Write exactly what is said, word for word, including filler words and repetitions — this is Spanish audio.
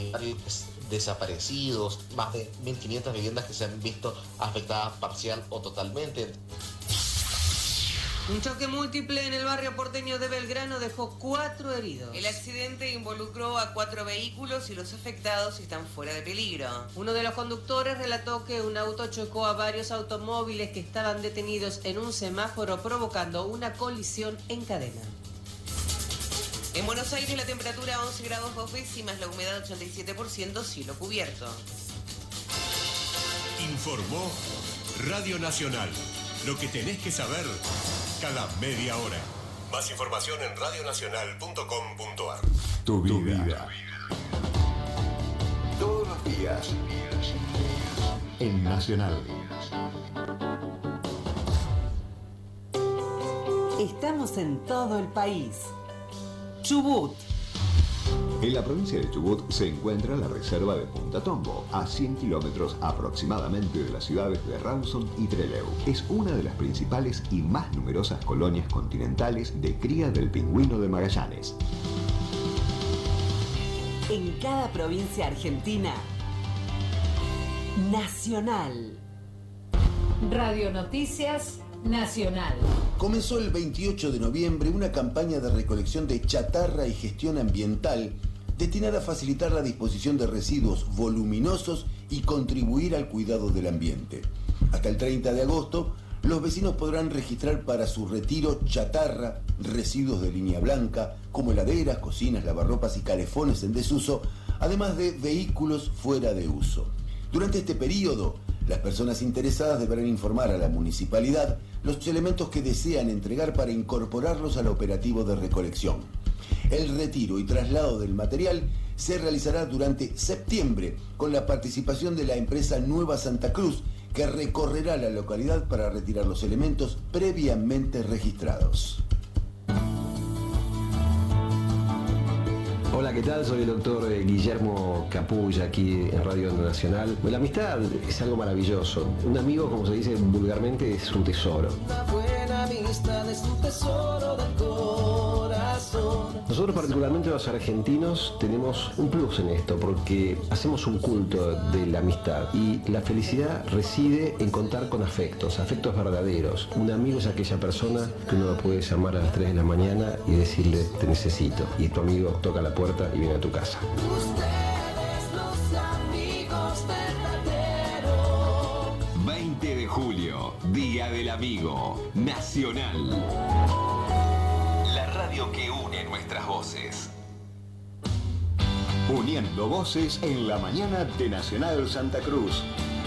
desaparecidos, más de mil quinientas viviendas que se han visto afectadas parcial o totalmente. Un choque múltiple en el barrio porteño de Belgrano dejó cuatro heridos. El accidente involucró a cuatro vehículos y los afectados están fuera de peligro. Uno de los conductores relató que un auto chocó a varios automóviles que estaban detenidos en un semáforo, provocando una colisión en cadena. En Buenos Aires la temperatura once grados dos décimas, la humedad ochenta y siete por ciento, cielo cubierto. Informó Radio Nacional. Lo que tenés que saber cada media hora. Más información en radionacional punto com punto ar. Tu vida. Tu vida. Todos los días. En Nacional. Estamos en todo el país. Chubut. En la provincia de Chubut se encuentra la reserva de Punta Tombo, a cien kilómetros aproximadamente de las ciudades de Rawson y Trelew. Es una de las principales y más numerosas colonias continentales de cría del pingüino de Magallanes. En cada provincia argentina, Nacional. Radio Noticias Nacional. Comenzó el veintiocho de noviembre una campaña de recolección de chatarra y gestión ambiental destinada a facilitar la disposición de residuos voluminosos y contribuir al cuidado del ambiente. Hasta el treinta de agosto, los vecinos podrán registrar para su retiro chatarra, residuos de línea blanca, como heladeras, cocinas, lavarropas y calefones en desuso, además de vehículos fuera de uso. Durante este periodo, las personas interesadas deberán informar a la municipalidad los elementos que desean entregar para incorporarlos al operativo de recolección. El retiro y traslado del material se realizará durante septiembre con la participación de la empresa Nueva Santa Cruz, que recorrerá la localidad para retirar los elementos previamente registrados. Hola, ¿qué tal? Soy el doctor Guillermo Capulla, aquí en Radio Nacional. La amistad es algo maravilloso. Un amigo, como se dice vulgarmente, es un tesoro. Una buena amistad es un tesoro del corazón. Nosotros, particularmente los argentinos, tenemos un plus en esto, porque hacemos un culto de la amistad. Y la felicidad reside en contar con afectos, afectos verdaderos. Un amigo es aquella persona que uno puede llamar a las tres de la mañana y decirle, te necesito. Y tu amigo toca la puerta y viene a tu casa. Ustedes los amigos verdaderos. veinte de julio, Día del Amigo Nacional. La radio que une nuestras voces. Uniendo voces en la mañana de Nacional Santa Cruz.